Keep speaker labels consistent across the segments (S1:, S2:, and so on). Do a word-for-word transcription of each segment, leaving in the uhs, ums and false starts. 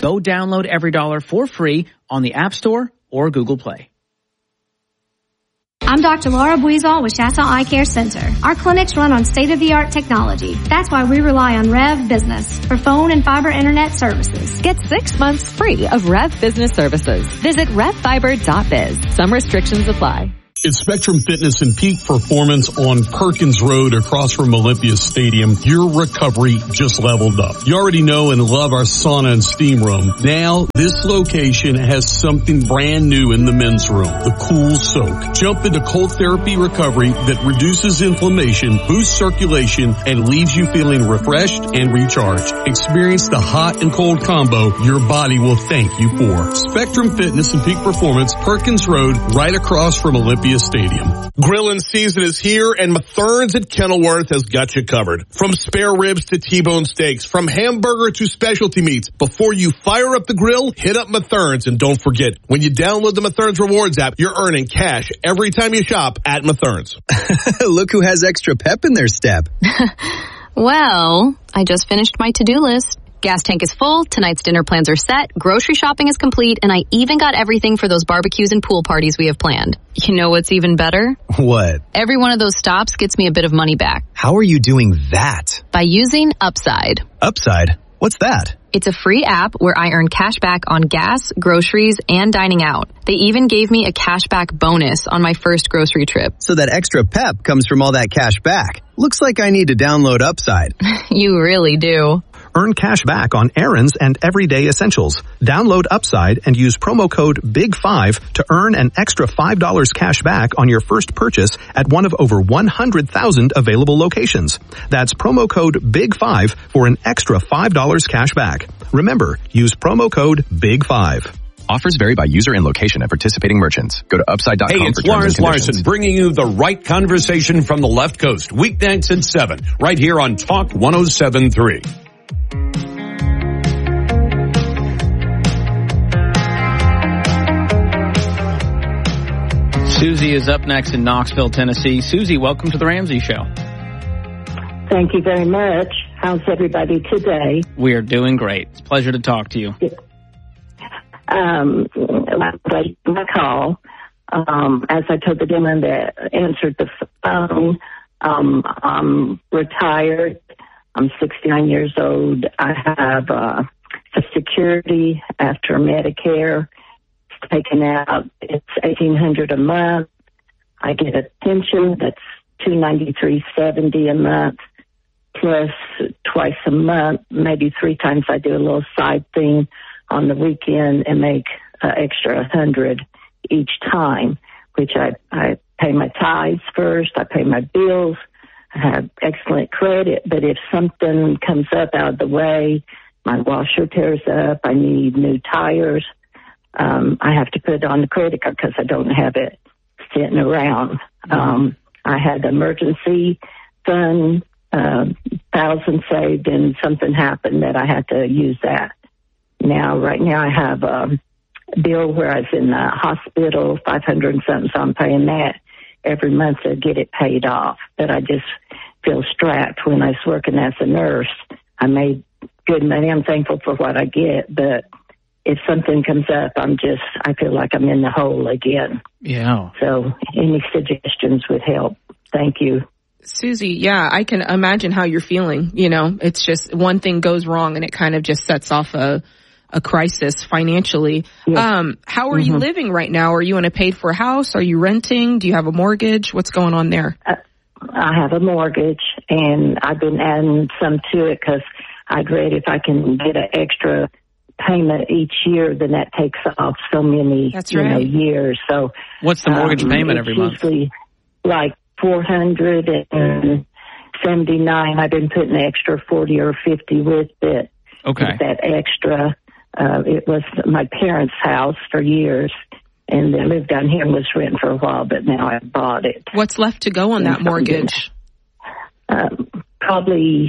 S1: Go download EveryDollar for free on the App Store or Google Play.
S2: I'm Doctor Laura Buizal with Shasta Eye Care Center. Our clinics run on state-of-the-art technology. That's why we rely on Rev Business for phone and fiber internet services.
S3: Get six months free of Rev Business services. Visit rev fiber dot biz. Some restrictions apply.
S4: It's Spectrum Fitness and Peak Performance on Perkins Road across from Olympia Stadium. Your recovery just leveled up. You already know and love our sauna and steam room. Now, this location has something brand new in the men's room, the Cool Soak. Jump into cold therapy recovery that reduces inflammation, boosts circulation, and leaves you feeling refreshed and recharged. Experience the hot and cold combo your body will thank you for. Spectrum Fitness and Peak Performance, Perkins Road, right across from Olympia Stadium.
S5: Grilling season is here, and Mathern's at Kenilworth has got you covered. From spare ribs to T-bone steaks, from hamburger to specialty meats. Before you fire up the grill, hit up Mathern's, and don't forget, when you download the Mathern's Rewards app, you're earning cash every time you shop at Mathern's.
S6: Look who has extra pep in their step.
S7: Well, I just finished my to-do list. Gas tank is full, tonight's dinner plans are set, grocery shopping is complete, and I even got everything for those barbecues and pool parties we have planned. You know what's even better?
S6: What?
S7: Every one of those stops gets me a bit of money back.
S6: How are you doing that?
S7: By using Upside.
S6: Upside? What's that?
S7: It's a free app where I earn cash back on gas, groceries, and dining out. They even gave me a cash back bonus on my first grocery trip.
S6: So that extra pep comes from all that cash back. Looks like I need to download Upside.
S7: You really do.
S8: Earn cash back on errands and everyday essentials. Download Upside and use promo code big five to earn an extra five dollars cash back on your first purchase at one of over one hundred thousand available locations. That's promo code big five for an extra five dollars cash back. Remember, use promo code big five.
S9: Offers vary by user and location at participating merchants. Go to upside dot com
S10: hey,
S9: for
S10: it's
S9: terms
S10: Lars
S9: and conditions.
S10: Larson bringing you the right conversation from the left coast. Weeknights at seven, right here on Talk one oh seven point three.
S1: Susie is up next in Knoxville, Tennessee. Susie, welcome to the Ramsey Show.
S11: Thank you very much. How's everybody today?
S1: We are doing great. It's a pleasure to talk to you.
S11: Um, my call, um, as I told the gentleman that answered the phone, um, I'm retired. I'm sixty-nine years old. I have uh, a security after Medicare. It's taken out. It's eighteen hundred dollars a month. I get a pension that's two hundred ninety-three dollars and seventy cents a month. Plus, twice a month, maybe three times, I do a little side thing on the weekend and make uh, extra one hundred dollars each time, which I, I pay my tithes first, I pay my bills, I have excellent credit, but if something comes up out of the way, my washer tears up, I need new tires, um, I have to put it on the credit card because I don't have it sitting around. Um, I had the emergency fund, uh, thousand saved, and something happened that I had to use that. Now, right now, I have a bill where I was in the hospital, five hundred and something, so I'm paying that every month to get it paid off. But I just feel strapped. When I was working as a nurse, I made good money. I'm thankful for what I get, but if something comes up, I'm just, I feel like I'm in the hole again.
S1: Yeah.
S11: So any suggestions would help. Thank you.
S12: Susie, yeah, I can imagine how you're feeling. You know, it's just one thing goes wrong and it kind of just sets off a a crisis financially.
S11: Yes.
S12: Um, how are
S11: mm-hmm.
S12: you living right now? Are you in a paid for house? Are you renting? Do you have a mortgage? What's going on there?
S11: Uh, I have a mortgage, and I've been adding some to it because I'd read if I can get an extra payment each year, then that takes off so many
S12: That's
S11: you
S12: right.
S11: know, years. So
S1: what's the mortgage
S11: um,
S1: payment every month?
S11: Usually like four hundred seventy-nine. I've been putting an extra forty or fifty with it.
S1: Okay.
S11: With that extra. Uh, it was my parents' house for years, and they lived down here and was renting for a while, but now I bought it.
S12: What's left to go on that mortgage?
S11: Um, probably,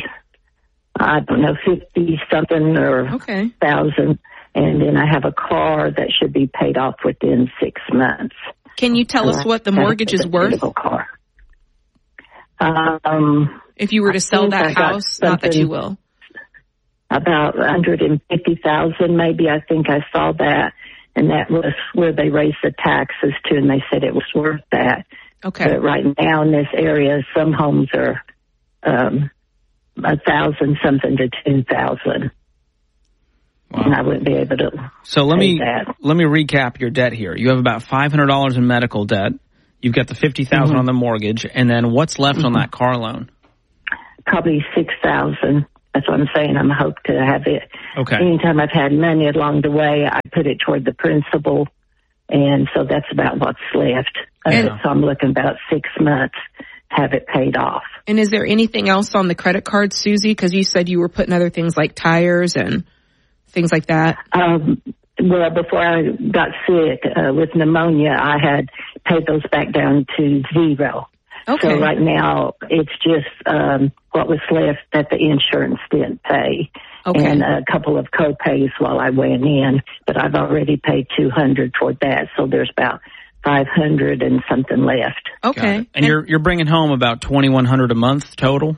S11: I don't know, fifty something or
S12: okay.
S11: thousand, and then I have a car that should be paid off within six months.
S12: Can you tell us what the mortgage is worth?
S11: Car. Um,
S12: if you were to sell that house, not that you will.
S11: about one hundred fifty thousand maybe. I think I saw that. And that was where they raised the taxes to, and they said it was worth that.
S12: Okay.
S11: But right now in this area, some homes are um, a thousand something to two thousand. Wow. And I wouldn't be able to.
S1: So let me
S11: that.
S1: let me recap your debt here. You have about five hundred dollars in medical debt. You've got the fifty thousand mm-hmm. on the mortgage, and then what's left mm-hmm. on that car loan?
S11: Probably six thousand. That's what I'm saying. I'm hope to have it.
S1: Okay.
S11: Anytime I've had money along the way, I put it toward the principal, and so that's about what's left.
S12: And,
S11: uh, so I'm looking about six months have it paid off.
S12: And is there anything else on the credit card, Susie? Because you said you were putting other things like tires and things like that.
S11: Um, well, before I got sick uh, with pneumonia, I had paid those back down to zero.
S12: Okay.
S11: So right now it's just um, what was left that the insurance didn't pay,
S12: okay.
S11: and a couple of co-pays while I went in. But I've already paid two hundred toward that, so there's about five hundred and something left.
S12: Okay.
S1: And, and you're you're bringing home about twenty-one hundred a month total.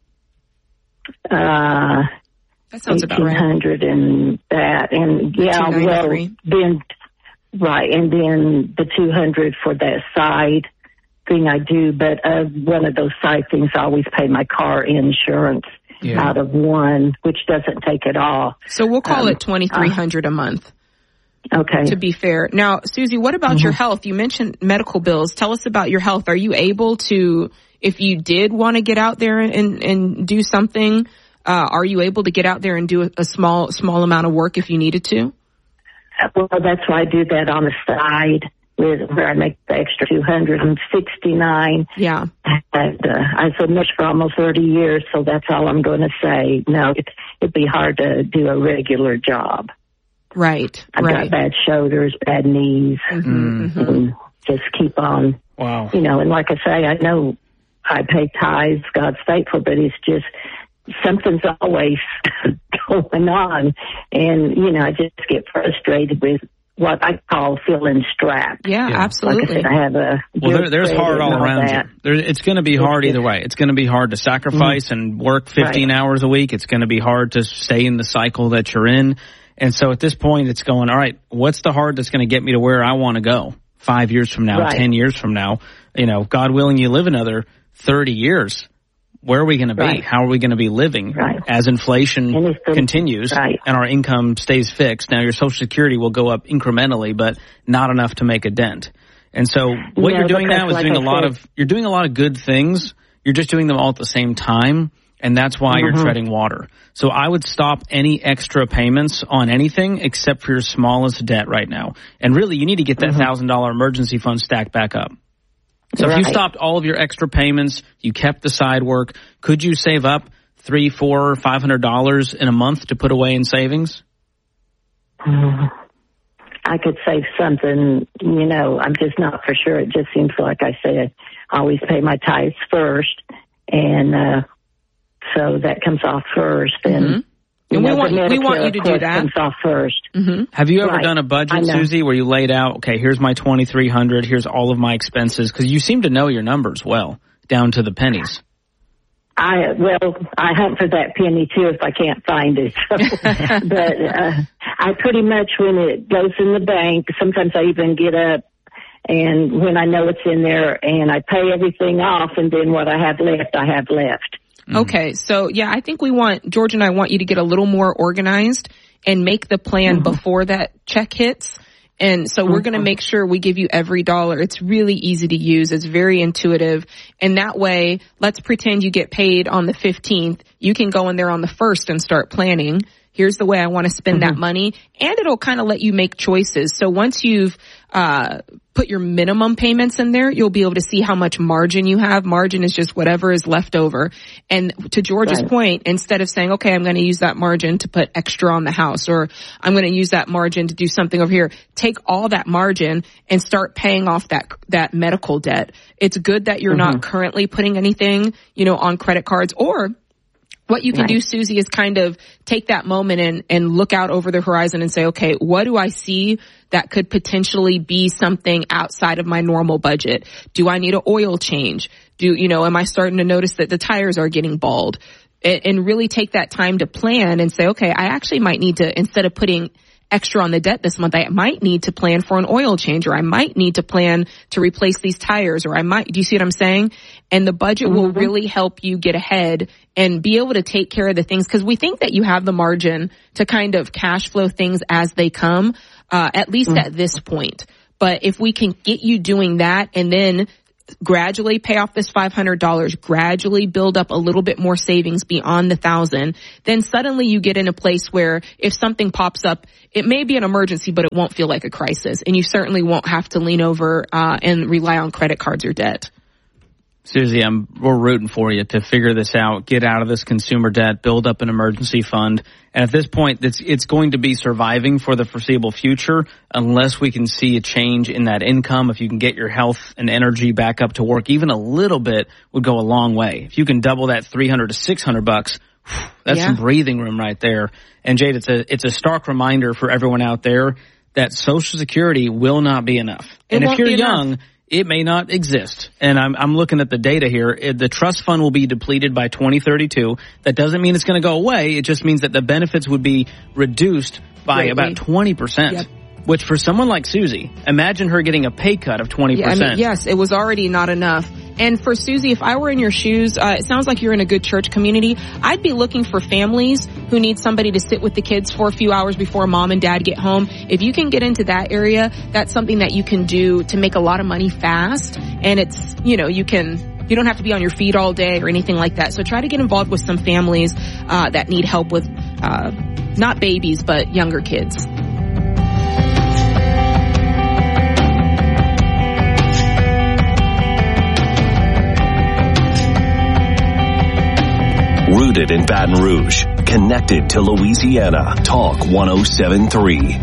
S11: Uh,
S12: that sounds about right.
S11: eighteen hundred and that, and yeah, well, then right, and then the two hundred for that side thing I do, but uh, one of those side things I always pay my car insurance yeah. out of one, which doesn't take it all.
S12: So we'll call um, it twenty-three hundred dollars uh, a month.
S11: Okay.
S12: To be fair. Now, Susie, what about mm-hmm. your health? You mentioned medical bills. Tell us about your health. Are you able to, if you did want to get out there and, and do something, uh, are you able to get out there and do a, a small, small amount of work if you needed to?
S11: Well, that's why I do that on the side. With where I make the extra two hundred sixty-nine.
S12: Yeah.
S11: And uh, I submitted for almost thirty years, so that's all I'm going to say. No, it, it'd be hard to do a regular job.
S12: Right.
S11: I've
S12: right.
S11: got bad shoulders, bad knees,
S12: mm-hmm.
S11: and just keep on.
S1: Wow.
S11: You know, and like I say, I know I pay tithes, God's faithful, but it's just something's always going on. And, you know, I just get frustrated with what I call feeling strapped.
S12: Yeah, yeah. absolutely.
S11: Like I said, I have a
S1: well, there, there's hard all around
S11: that.
S1: you. There, it's going to be hard either way. It's going to be hard to sacrifice mm-hmm. and work fifteen right. hours a week. It's going to be hard to stay in the cycle that you're in. And so at this point, it's going, all right, what's the hard that's going to get me to where I want to go five years from now, right. ten years from now? You know, God willing, you live another thirty years. Where are we going to be? Right. How are we going to be living
S11: right.
S1: as inflation
S11: the,
S1: continues
S11: right.
S1: and our income stays fixed? Now, your Social Security will go up incrementally, but not enough to make a dent. And so what
S11: yeah,
S1: you're doing now is like doing I a lot
S11: said,
S1: of you're doing a lot of good things. You're just doing them all at the same time, and that's why mm-hmm. you're treading water. So I would stop any extra payments on anything except for your smallest debt right now. And really, you need to get that one thousand dollars mm-hmm. emergency fund stacked back up. So right. if you stopped all of your extra payments, you kept the side work, could you save up three, four, five hundred dollars in a month to put away in savings?
S11: Mm, I could save something, you know, I'm just not for sure. It just seems like I said, I always pay my tithes first, and uh, so that comes off first. And,
S12: mm-hmm.
S11: you
S12: and
S11: know,
S12: we want
S11: Medicare,
S12: we want you to do that.
S11: Comes off first.
S12: Mm-hmm.
S1: Have you ever
S11: right.
S1: done a budget, Susie, where you laid out, okay, here's my twenty-three hundred dollars, here's all of my expenses? Because you seem to know your numbers well, down to the pennies.
S11: I well, I hunt for that penny too if I can't find it. So, but uh, I pretty much, when it goes in the bank, sometimes I even get up and when I know it's in there, and I pay everything off, and then what I have left, I have left.
S12: Okay, so yeah, I think we want, George and I want you to get a little more organized and make the plan mm-hmm. before that check hits. And so mm-hmm. we're going to make sure we give you every dollar. It's really easy to use. It's very intuitive. And that way, let's pretend you get paid on the fifteenth. You can go in there on the first and start planning. Here's the way I want to spend mm-hmm. that money. And it'll kind of let you make choices. So once you've uh put your minimum payments in there, you'll be able to see how much margin you have. Margin is just whatever is left over. And to George's right. point, instead of saying, okay, I'm going to use that margin to put extra on the house, or I'm going to use that margin to do something over here, take all that margin and start paying off that that medical debt. It's good that you're mm-hmm. not currently putting anything, you know, on credit cards. Or what you can right. do, Susie, is kind of take that moment and, and look out over the horizon and say, okay, what do I see that could potentially be something outside of my normal budget? Do I need an oil change? Do, you know, am I starting to notice that the tires are getting bald? and, and really take that time to plan and say, okay, I actually might need to, instead of putting extra on the debt this month, I might need to plan for an oil change, or I might need to plan to replace these tires, or I might, do you see what I'm saying? And the budget mm-hmm. will really help you get ahead and be able to take care of the things, because we think that you have the margin to kind of cash flow things as they come, uh, at least mm-hmm. at this point. But if we can get you doing that and then gradually pay off this five hundred dollars, gradually build up a little bit more savings beyond the thousand, then suddenly you get in a place where if something pops up, it may be an emergency, but it won't feel like a crisis. And you certainly won't have to lean over uh, and rely on credit cards or debt.
S1: Susie, I'm, we're rooting for you to figure this out, get out of this consumer debt, build up an emergency fund. And at this point, it's, it's going to be surviving for the foreseeable future unless we can see a change in that income. If you can get your health and energy back up to work, even a little bit would go a long way. If you can double that three hundred to six hundred bucks, that's yeah. some breathing room right there. And Jade, it's a, it's a stark reminder for everyone out there that Social Security will not be enough.
S12: It
S1: and if you're young,
S12: enough.
S1: It may not exist. And I'm, I'm looking at the data here. The trust fund will be depleted by twenty thirty-two. That doesn't mean it's going to go away. It just means that the benefits would be reduced by Greatly. about twenty percent. Yep. Which for someone like Susie, imagine her getting a pay cut of twenty percent.
S12: Yeah, I mean, yes, it was already not enough. And for Susie, if I were in your shoes, uh, it sounds like you're in a good church community. I'd be looking for families who need somebody to sit with the kids for a few hours before mom and dad get home. If you can get into that area, that's something that you can do to make a lot of money fast. And it's, you know, you can, you don't have to be on your feet all day or anything like that. So try to get involved with some families, uh, that need help with, uh, not babies, but younger kids.
S13: Rooted in Baton Rouge, connected to Louisiana. Talk one oh seven point three.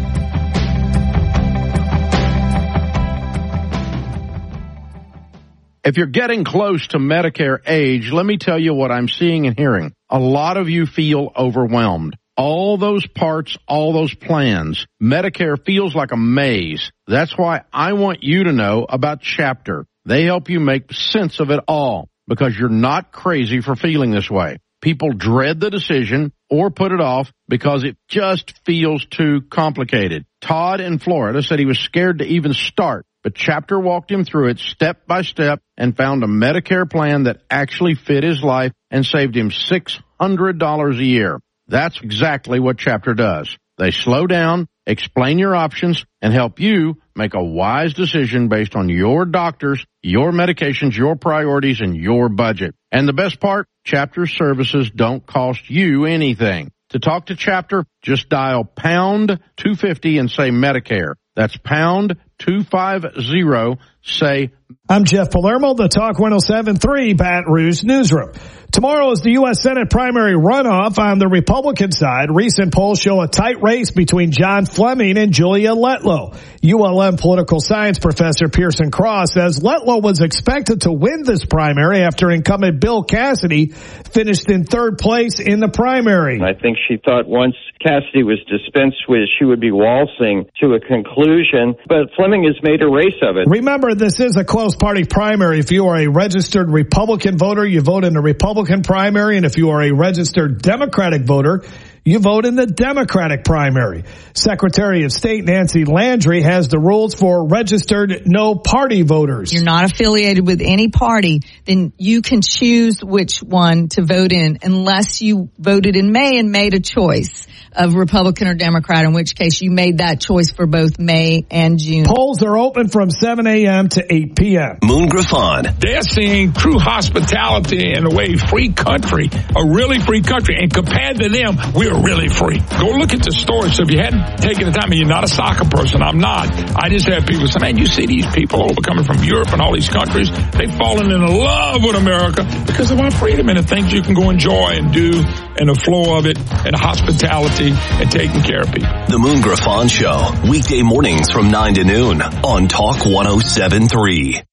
S14: If you're getting close to Medicare age, let me tell you what I'm seeing and hearing. A lot of you feel overwhelmed. All those parts, all those plans, Medicare feels like a maze. That's why I want you to know about Chapter. They help you make sense of it all, because you're not crazy for feeling this way. People dread the decision or put it off because it just feels too complicated. Todd in Florida said he was scared to even start, but Chapter walked him through it step by step and found a Medicare plan that actually fit his life and saved him six hundred dollars a year. That's exactly what Chapter does. They slow down, explain your options, and help you make a wise decision based on your doctors, your medications, your priorities, and your budget. And the best part, Chapter services don't cost you anything. To talk to Chapter, just dial pound two fifty and say Medicare. That's pound two fifty, say.
S15: I'm Jeff Palermo, the Talk one oh seven point three Baton Rouge Newsroom. Tomorrow is the U S Senate primary runoff on the Republican side. Recent polls show a tight race between John Fleming and Julia Letlow. U L M political science professor Pearson Cross says Letlow was expected to win this primary after incumbent Bill Cassidy finished in third place in the primary.
S16: I think she thought once Cassidy was dispensed with, she would be waltzing to a conclusion, but Fleming has made a race of it.
S15: Remember, this is a close party primary. If you are a registered Republican voter, you vote in the Republican primary, and if you are a registered Democratic voter, you vote in the Democratic primary. Secretary of State Nancy Landry has the rules for registered no-party voters.
S17: You're not affiliated with any party, then you can choose which one to vote in unless you voted in May and made a choice of Republican or Democrat, in which case you made that choice for both May and June.
S15: Polls are open from seven a.m. to eight p.m.
S13: Moon Griffon.
S18: They're seeing true hospitality in a way, free country, a really free country. And compared to them, we're really free. Go look at the stores. So if you hadn't taken the time, and you're not a soccer person, I'm not. I just have people say, man, you see these people over coming from Europe and all these countries, they've fallen in love with America because of our freedom and the things you can go enjoy and do and the flow of it and hospitality and taking care of people.
S13: The Moon Griffon Show, weekday mornings from nine to noon on Talk one oh seven point three.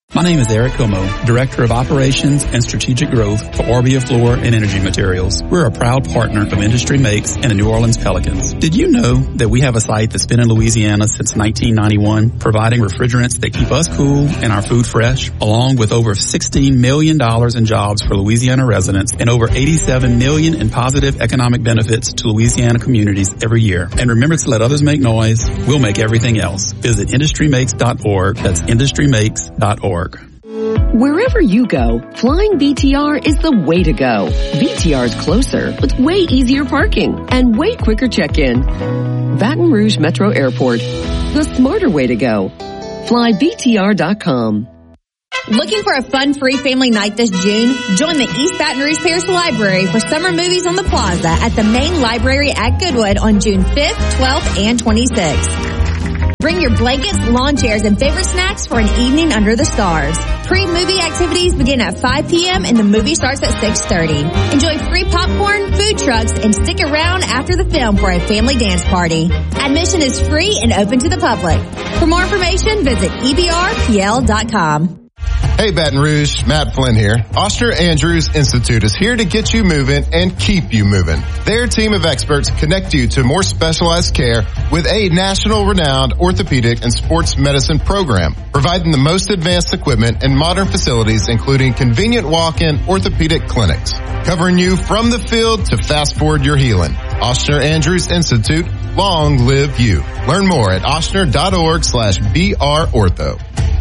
S19: My name is Eric Como, Director of Operations and Strategic Growth for Orbia Floor and Energy Materials. We're a proud partner of Industry Makes and the New Orleans Pelicans. Did you know that we have a site that's been in Louisiana since nineteen ninety-one, providing refrigerants that keep us cool and our food fresh, along with over sixteen million dollars in jobs for Louisiana residents and over eighty-seven million dollars in positive economic benefits to Louisiana communities every year. And remember to let others make noise. We'll make everything else. Visit industry makes dot org. That's industry makes dot org.
S20: Wherever you go, flying B T R is the way to go. B T R is closer with way easier parking and way quicker check-in. Baton Rouge Metro Airport, the smarter way to go. Fly B T R dot com.
S21: Looking for a fun-free family night this June? Join the East Baton Rouge Parish Library for summer movies on the plaza at the main library at Goodwood on June fifth, twelfth, and twenty-sixth. Bring your blankets, lawn chairs, and favorite snacks for an evening under the stars. Pre-movie activities begin at five p.m. and the movie starts at six thirty. Enjoy free popcorn, food trucks, and stick around after the film for a family dance party. Admission is free and open to the public. For more information, visit E B R P L dot com.
S22: Hey Baton Rouge, Matt Flynn here. Oster Andrews Institute is here to get you moving and keep you moving. Their team of experts connect you to more specialized care with a national renowned orthopedic and sports medicine program, providing the most advanced equipment and modern facilities, including convenient walk-in orthopedic clinics, covering you from the field to fast forward your healing. Oster Andrews Institute, long live you. Learn more at ostner dot org slash B R ortho.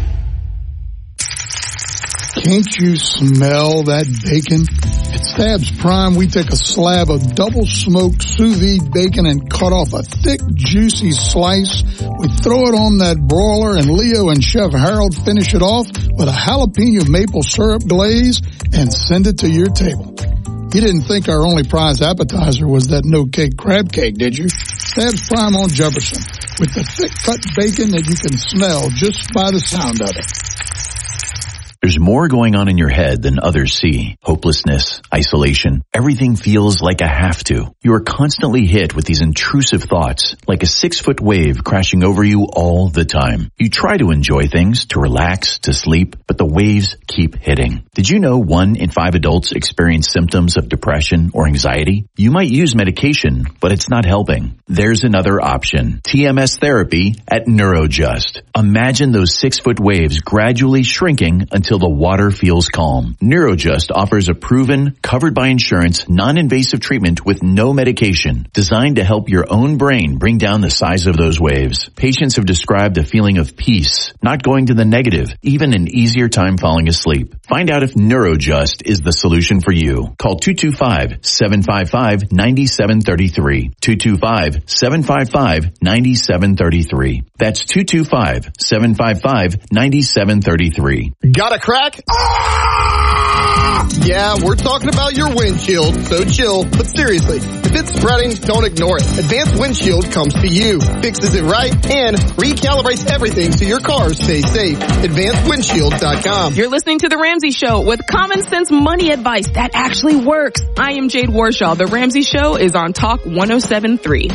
S23: Can't you smell that bacon? At Stabs Prime, we take a slab of double-smoked sous vide bacon and cut off a thick, juicy slice. We throw it on that broiler, and Leo and Chef Harold finish it off with a jalapeno maple syrup glaze and send it to your table. You didn't think our only prize appetizer was that no-cake crab cake, did you? Stabs Prime on Jefferson, with the thick-cut bacon that you can smell just by the sound of it.
S24: There's more going on in your head than others see. Hopelessness, isolation, everything feels like a have to. You are constantly hit with these intrusive thoughts, like a six-foot wave crashing over you all the time. You try to enjoy things, to relax, to sleep, but the waves keep hitting. Did you know one in five adults experience symptoms of depression or anxiety? You might use medication, but it's not helping. There's another option. T M S therapy at NeuroJust. Imagine those six-foot waves gradually shrinking until the water feels calm. NeuroJust offers a proven, covered by insurance, non-invasive treatment with no medication, designed to help your own brain bring down the size of those waves. Patients have described a feeling of peace, not going to the negative, even an easier time falling asleep. Find out if NeuroJust is the solution for you. Call two two five, seven five five, nine seven three three. two two five, seven five five, nine seven three three. That's two two five, seven five five, nine seven three three.
S25: Got a crack? Ah! Yeah, we're talking about your windshield, so chill. But seriously, if it's spreading, don't ignore it. Advanced Windshield comes to you, fixes it right, and recalibrates everything so your car stays safe. advanced windshield dot com.
S12: You're listening to The Ramsey Show with common sense money advice that actually works. I am Jade Warshaw. The Ramsey Show is on Talk one oh seven point three.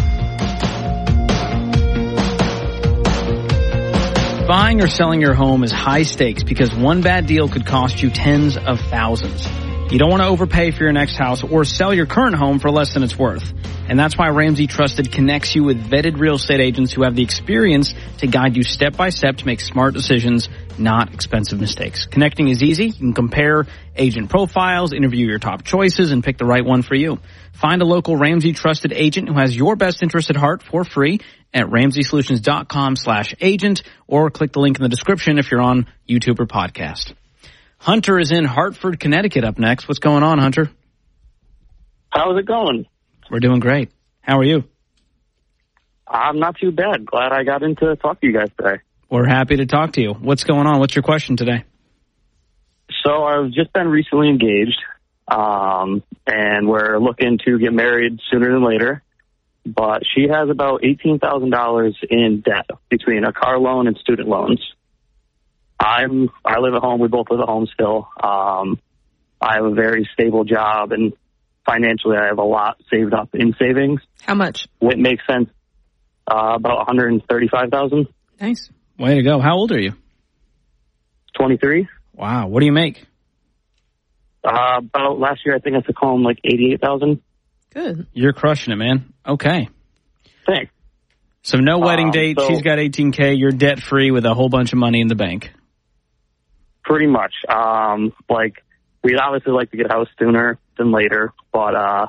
S1: Buying or selling your home is high stakes because one bad deal could cost you tens of thousands. You don't want to overpay for your next house or sell your current home for less than it's worth. And that's why Ramsey Trusted connects you with vetted real estate agents who have the experience to guide you step by step to make smart decisions, not expensive mistakes. Connecting is easy. You can compare agent profiles, interview your top choices, and pick the right one for you. Find a local Ramsey Trusted agent who has your best interest at heart for free at ramsey solutions dot com slash agent, or click the link in the description if you're on YouTube or podcast. Hunter is in Hartford, Connecticut up next. What's going on, Hunter?
S26: How's it going?
S1: We're doing great. How are you?
S26: I'm not too bad. Glad I got in to talk to you guys today.
S1: We're happy to talk to you. What's going on? What's your question today?
S26: So I've just been recently engaged, um, and we're looking to get married sooner than later. But she has about eighteen thousand dollars in debt between a car loan and student loans. I'm, I live at home. We both live at home still. Um, I have a very stable job, and financially I have a lot saved up in savings.
S12: How much?
S26: It makes sense. Uh, about one hundred thirty-five thousand dollars.
S12: Nice.
S1: Way to go. How old are you?
S26: twenty-three.
S1: Wow. What do you make?
S26: Uh, about last year, I think I took home like eighty-eight thousand.
S12: Good.
S1: You're crushing it, man. Okay.
S26: Thanks.
S1: So no wedding
S26: Um,
S1: date.
S26: so-
S1: She's got eighteen K. You're debt free with a whole bunch of money in the bank.
S26: Pretty much. Um, like, we'd obviously like to get a house sooner than later, but uh,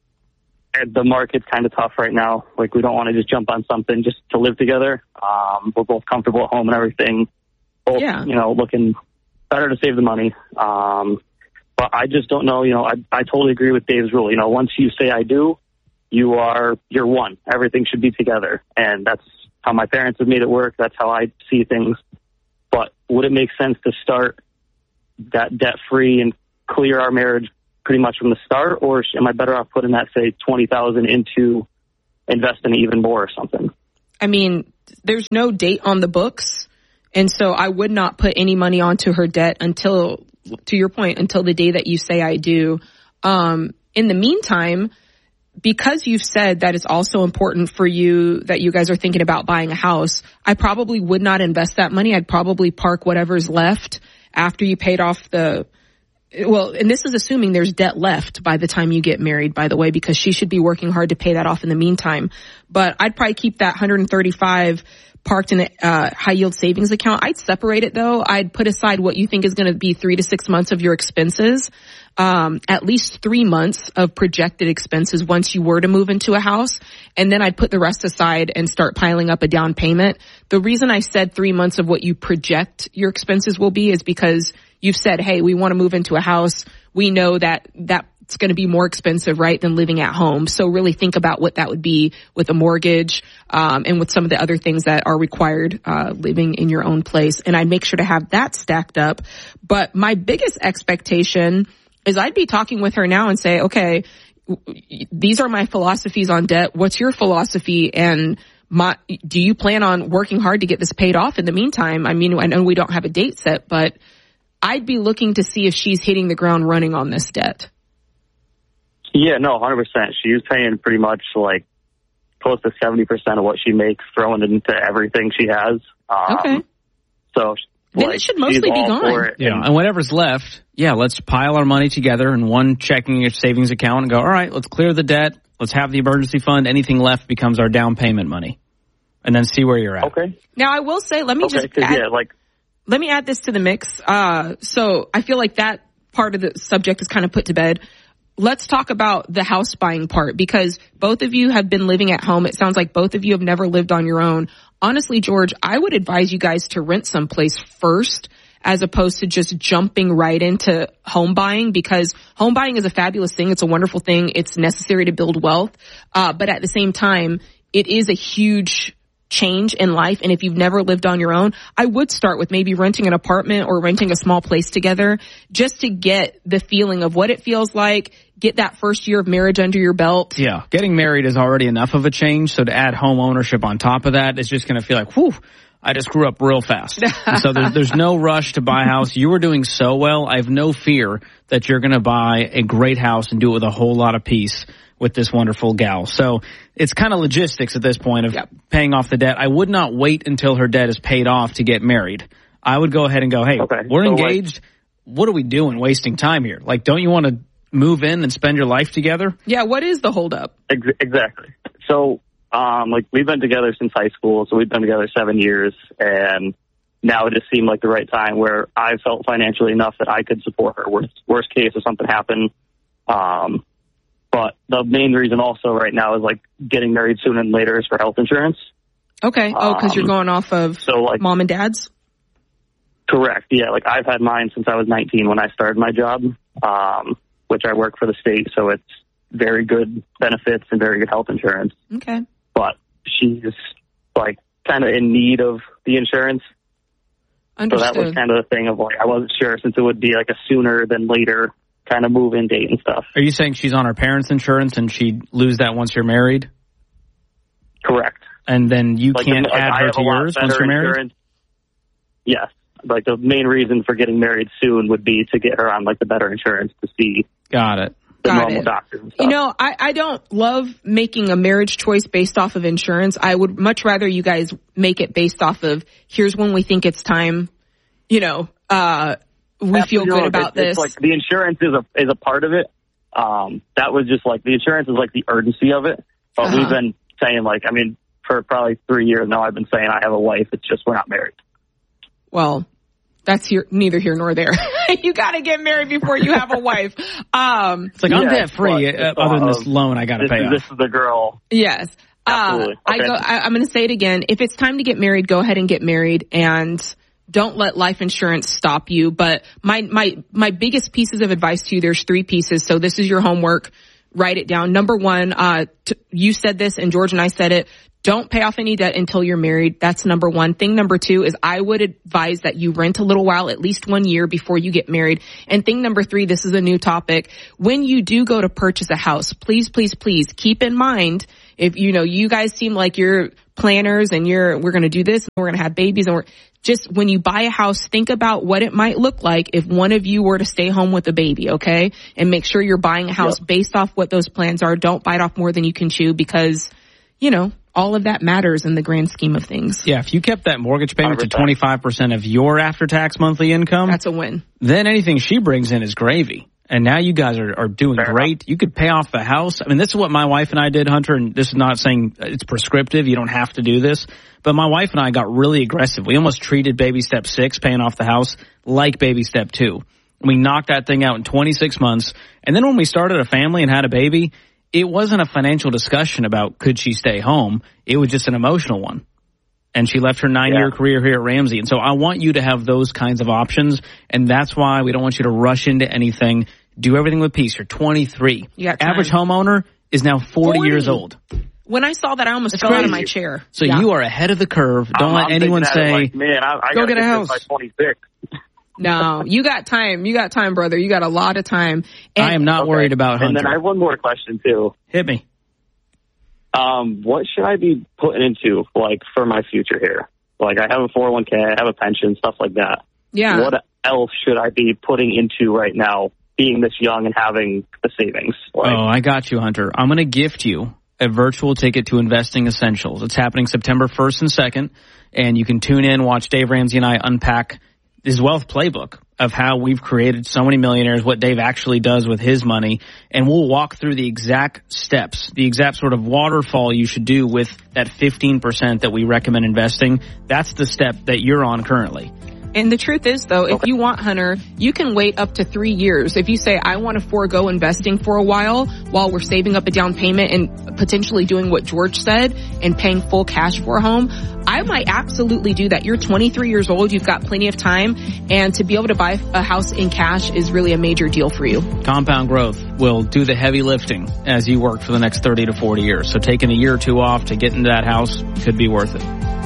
S26: the market's kind of tough right now. Like, we don't want to just jump on something just to live together. Um, we're both comfortable at home and everything. Both,
S12: Yeah.
S26: you know, looking better to save the money. Um, but I just don't know, you know, I, I totally agree with Dave's rule. You know, once you say I do, you are, you're one. Everything should be together. And that's how my parents have made it work. That's how I see things. But would it make sense to start that debt-free and clear our marriage pretty much from the start, or am I better off putting that, say, twenty thousand into investing even more or something?
S12: I mean, there's no date on the books, and so I would not put any money onto her debt until, to your point, until the day that you say I do. Um, in the meantime, because you've said that it's also important for you that you guys are thinking about buying a house, I probably would not invest that money. I'd probably park whatever's left after you paid off the, well, and this is assuming there's debt left by the time you get married, by the way, because she should be working hard to pay that off in the meantime. But I'd probably keep that one hundred thirty-five parked in a uh, high yield savings account. I'd separate it though. I'd put aside what you think is going to be three to six months of your expenses. Um, at least three months of projected expenses once you were to move into a house. And then I'd put the rest aside and start piling up a down payment. The reason I said three months of what you project your expenses will be is because you've said, hey, we want to move into a house. We know that that's going to be more expensive, right, than living at home. So really think about what that would be with a mortgage, um, and with some of the other things that are required, uh, living in your own place. And I'd make sure to have that stacked up. But my biggest expectation is I'd be talking with her now and say, okay, these are my philosophies on debt. What's your philosophy? And my, do you plan on working hard to get this paid off in the meantime? I mean, I know we don't have a date set, but I'd be looking to see if she's hitting the ground running on this debt.
S26: Yeah, no, one hundred percent. She's paying pretty much like close to seventy percent of what she makes, throwing it into everything she has. Um,
S12: okay.
S26: So
S12: then
S26: like,
S12: it should mostly be gone.
S1: Yeah, and whatever's left, yeah, let's pile our money together in one checking or savings account and go, all right, let's clear the debt. Let's have the emergency fund. Anything left becomes our down payment money. And then see where you're at.
S26: Okay.
S12: Now, I will say, let me
S26: okay,
S12: just add,
S26: yeah, like,
S12: let me add this to the mix. Uh, so I feel like that part of the subject is kind of put to bed. Let's talk about the house buying part, because both of you have been living at home. It sounds like both of you have never lived on your own. Honestly, George, I would advise you guys to rent someplace first, as opposed to just jumping right into home buying, because home buying is a fabulous thing. It's a wonderful thing. It's necessary to build wealth. Uh, but at the same time, it is a huge change in life. And if you've never lived on your own, I would start with maybe renting an apartment or renting a small place together, just to get the feeling of what it feels like, get that first year of marriage under your belt.
S1: Yeah. Getting married is already enough of a change. So to add home ownership on top of that is just going to feel like, whew, I just grew up real fast. And so there's, there's no rush to buy a house. You were doing so well. I have no fear that you're going to buy a great house and do it with a whole lot of peace with this wonderful gal. So it's kind of logistics at this point of yep. paying off the debt. I would not wait until her debt is paid off to get married. I would go ahead and go, hey, okay. we're so engaged. Like, what are we doing wasting time here? Like, don't you want to move in and spend your life together?
S12: Yeah, what is the holdup?
S26: Ex- exactly. So, um, like, we've been together since high school, so we've been together seven years, and now it just seemed like the right time where I felt financially enough that I could support her. Worst, worst case, if something happened, um, but the main reason also right now is, like, getting married sooner than later is for health insurance.
S12: Okay. Oh, because um, you're going off of
S26: so, like,
S12: mom and dad's?
S26: Correct. Yeah. Like, I've had mine since I was nineteen when I started my job, um, which I work for the state. So it's very good benefits and very good health insurance.
S12: Okay.
S26: But she's, like, kind of in need of the insurance.
S12: Understood.
S26: So that was kind of the thing of, like, I wasn't sure since it would be, like, a sooner than later kind of move-in date and stuff.
S1: Are you saying she's on her parents' insurance and she'd lose that once you're married?
S26: Correct.
S1: And then you
S26: like
S1: can't
S26: the, like
S1: add her to yours once you're married?
S26: Insurance. Yes. Like, the main reason for getting married soon would be to get her on, like, the better insurance to see.
S1: Got it.
S26: The
S12: Got
S26: normal
S12: it.
S26: doctors and stuff.
S12: You know, I, I don't love making a marriage choice based off of insurance. I would much rather you guys make it based off of, here's when we think it's time. You know, uh, we
S26: Absolutely.
S12: feel good
S26: No,
S12: about
S26: it's,
S12: this.
S26: It's like the insurance is a is a part of it. Um, that was just like the insurance is like the urgency of it. But
S12: Uh-huh.
S26: we've been saying like, I mean, for probably three years now, I've been saying I have a wife. It's just we're not married.
S12: Well, that's here, neither here nor there. You got to get married before you have a wife. Um,
S1: It's like, I'm
S26: Yeah,
S1: debt free
S26: but
S1: uh,
S26: it's
S1: other than
S26: all
S1: this
S26: of-
S1: loan I got to
S26: This
S1: pay
S26: is,
S1: off.
S26: this is the girl.
S12: Yes. Uh,
S26: Absolutely.
S12: I
S26: Okay.
S12: go, I, I'm going to say it again. If it's time to get married, go ahead and get married, and don't let life insurance stop you. But my, my, my biggest pieces of advice to you, there's three pieces. So this is your homework. Write it down. Number one, uh, t- you said this and George and I said it. Don't pay off any debt until you're married. That's number one. Thing number two is I would advise that you rent a little while, at least one year before you get married. And thing number three, this is a new topic. When you do go to purchase a house, please, please, please keep in mind, if you know, you guys seem like you're planners and you're, we're going to do this and we're going to have babies and we're just, when you buy a house, think about what it might look like if one of you were to stay home with a baby. Okay. And make sure you're buying a house yep. based off what those plans are. Don't bite off more than you can chew because, you know, all of that matters in the grand scheme of things.
S1: Yeah, if you kept that mortgage payment to twenty-five percent of your after-tax monthly income,
S12: that's a win.
S1: Then anything she brings in is gravy. And now you guys are, are doing Fair great. Enough. You could pay off the house. I mean, this is what my wife and I did, Hunter, and this is not saying it's prescriptive. You don't have to do this. But my wife and I got really aggressive. We almost treated baby step six, paying off the house, like baby step two. We knocked that thing out in twenty-six months. And then when we started a family and had a baby, it wasn't a financial discussion about could she stay home. It was just an emotional one. And she left her nine-year yeah. career here at Ramsey. And so I want you to have those kinds of options. And that's why we don't want you to rush into anything. Do everything with peace. You're twenty-three.
S12: You got
S1: Average homeowner is now forty, forty years old.
S12: When I saw that, I almost
S1: That's
S12: fell
S1: crazy.
S12: out of my chair.
S1: So
S12: yeah.
S1: you are ahead of the curve. Don't
S26: I'm,
S1: let
S26: I'm
S1: anyone say,
S26: like, man, I, I
S1: go get a
S26: get
S1: house.
S26: By twenty-six.
S12: No, you got time. You got time, brother. You got a lot of time. And,
S1: I am not
S26: okay.
S1: worried about Hunter.
S26: And then I have one more question, too.
S1: Hit me.
S26: Um, what should I be putting into, like, for my future here? Like, I have a four oh one k, I have a pension, stuff like that.
S12: Yeah.
S26: What else should I be putting into right now, being this young and having the savings? Like,
S1: oh, I got you, Hunter. I'm going to gift you a virtual ticket to Investing Essentials. It's happening September first and second, and you can tune in, watch Dave Ramsey and I unpack his wealth playbook of how we've created so many millionaires, what Dave actually does with his money, and we'll walk through the exact steps, the exact sort of waterfall you should do with that fifteen percent that we recommend investing. That's the step that you're on currently.
S12: And the truth is, though, if you want, Hunter, you can wait up to three years. If you say, I want to forego investing for a while while we're saving up a down payment and potentially doing what George said and paying full cash for a home, I might absolutely do that. You're twenty-three years old. You've got plenty of time. And to be able to buy a house in cash is really a major deal for you.
S1: Compound Growth will do the heavy lifting as you work for the next thirty to forty years. So taking a year or two off to get into that house could be worth it.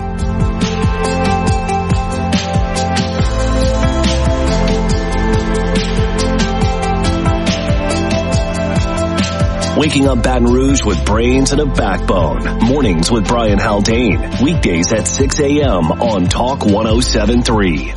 S13: Waking up Baton Rouge with brains and a backbone. Mornings with Brian Haldane. Weekdays at six a.m. on Talk one oh seven point three.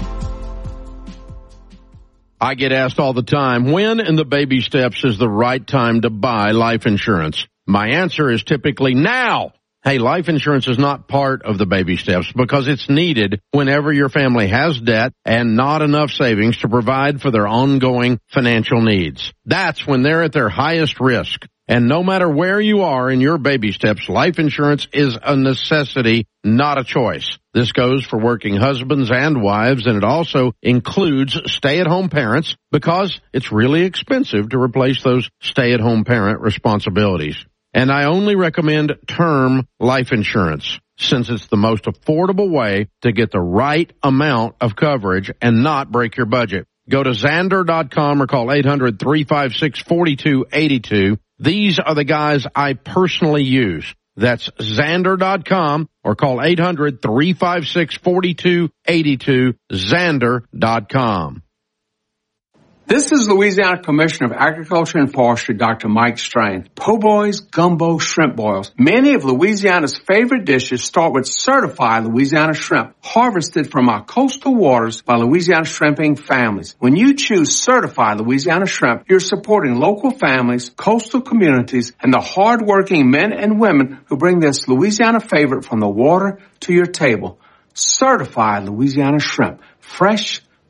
S14: I get asked all the time, when in the baby steps is the right time to buy life insurance? My answer is typically now. Hey, life insurance is not part of the baby steps because it's needed whenever your family has debt and not enough savings to provide for their ongoing financial needs. That's when they're at their highest risk. And no matter where you are in your baby steps, life insurance is a necessity, not a choice. This goes for working husbands and wives, and it also includes stay-at-home parents because it's really expensive to replace those stay-at-home parent responsibilities. And I only recommend term life insurance since it's the most affordable way to get the right amount of coverage and not break your budget. Go to Zander dot com or call eight hundred, three five six, four two eight two. These are the guys I personally use. That's Zander dot com or call eight hundred, three five six, four two eight two, Zander dot com.
S2: This is Louisiana Commissioner of Agriculture and Forestry, Doctor Mike Strain. Po' boys, gumbo, shrimp boils. Many of Louisiana's favorite dishes start with certified Louisiana shrimp, harvested from our coastal waters by Louisiana shrimping families. When you choose certified Louisiana shrimp, you're supporting local families, coastal communities, and the hard-working men and women who bring this Louisiana favorite from the water to your table. Certified Louisiana shrimp. Fresh,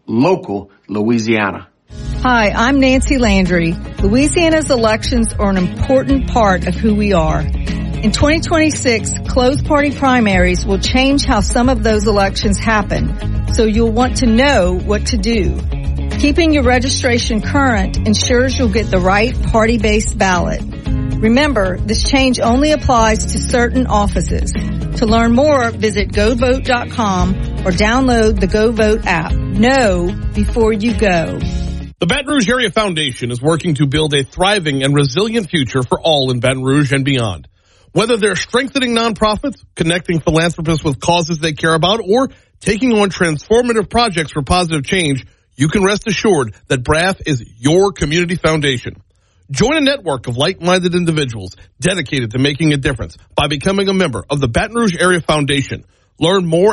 S2: local Louisiana.
S17: Hi, I'm Nancy Landry. Louisiana's elections are an important part of who we are. In twenty twenty-six, closed party primaries will change how some of those elections happen, so you'll want to know what to do. Keeping your registration current ensures you'll get the right party-based ballot. Remember, this change only applies to certain offices. To learn more, visit go vote dot com or download the GoVote app. Know before you go.
S3: The Baton Rouge Area Foundation is working to build a thriving and resilient future for all in Baton Rouge and beyond. Whether they're strengthening nonprofits, connecting philanthropists with causes they care about, or taking on transformative projects for positive change, you can rest assured that B R A F is your community foundation. Join a network of like-minded individuals dedicated to making a difference by becoming a member of the Baton Rouge Area Foundation. Learn more